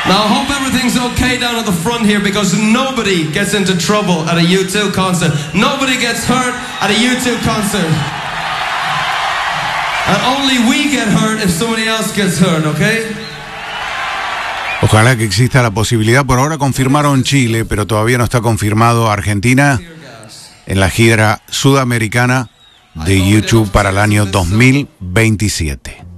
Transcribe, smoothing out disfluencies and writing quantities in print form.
Now, I hope everything's okay down at the front here because nobody gets into trouble at a U2 concert. Nobody gets hurt at a U2 concert. And only we get hurt if somebody else gets hurt, okay? Ojalá que exista la posibilidad. Por ahora confirmaron Chile, pero todavía no está confirmado Argentina en la gira sudamericana de U2 para el año 2027.